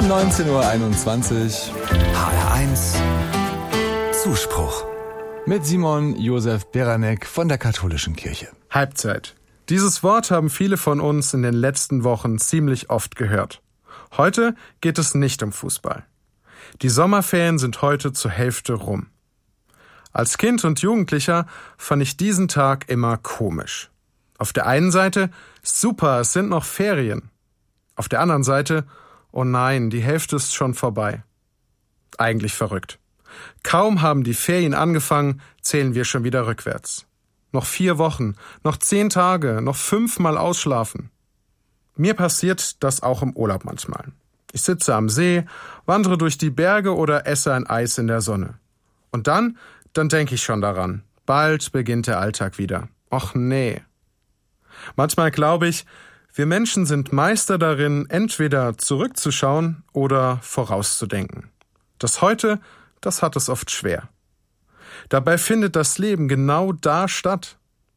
19:21 Uhr. HR1 Zuspruch. Mit Simon Josef Beranek von der Katholischen Kirche. Halbzeit. Dieses Wort haben viele von uns in den letzten Wochen ziemlich oft gehört. Heute geht es nicht um Fußball. Die Sommerferien sind heute zur Hälfte rum. Als Kind und Jugendlicher fand ich diesen Tag immer komisch. Auf der einen Seite, super, es sind noch Ferien. Auf der anderen Seite, oh nein, die Hälfte ist schon vorbei. Eigentlich verrückt. Kaum haben die Ferien angefangen, zählen wir schon wieder rückwärts. Noch 4 Wochen, noch 10 Tage, noch 5-mal ausschlafen. Mir passiert das auch im Urlaub manchmal. Ich sitze am See, wandere durch die Berge oder esse ein Eis in der Sonne. Und dann denke ich schon daran. Bald beginnt der Alltag wieder. Och nee. Manchmal glaube ich, wir Menschen sind Meister darin, entweder zurückzuschauen oder vorauszudenken. Das Heute, das hat es oft schwer. Dabei findet das Leben genau da statt.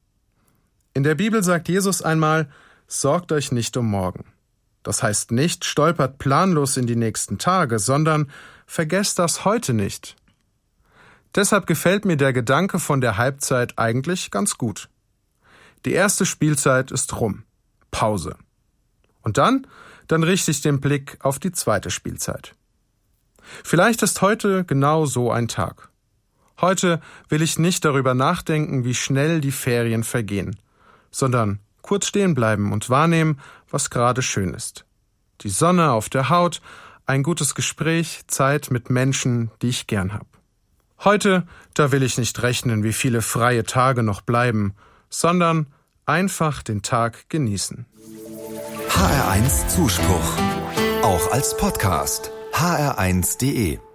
In der Bibel sagt Jesus einmal, sorgt euch nicht um morgen. Das heißt nicht, stolpert planlos in die nächsten Tage, sondern vergesst das Heute nicht. Deshalb gefällt mir der Gedanke von der Halbzeit eigentlich ganz gut. Die erste Spielzeit ist rum. Pause. Und dann richte ich den Blick auf die zweite Spielzeit. Vielleicht ist heute genau so ein Tag. Heute will ich nicht darüber nachdenken, wie schnell die Ferien vergehen, sondern kurz stehen bleiben und wahrnehmen, was gerade schön ist. Die Sonne auf der Haut, ein gutes Gespräch, Zeit mit Menschen, die ich gern habe. Heute, da will ich nicht rechnen, wie viele freie Tage noch bleiben, sondern einfach den Tag genießen. HR1 Zuspruch. Auch als Podcast. hr1.de